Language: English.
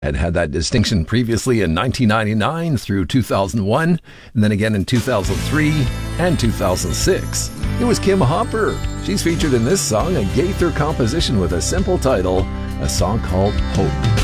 had that distinction previously in 1999 through 2001, and then again in 2003 and 2006. It was Kim Hopper. She's featured in this song, a Gaither composition with a simple title, a song called Hope.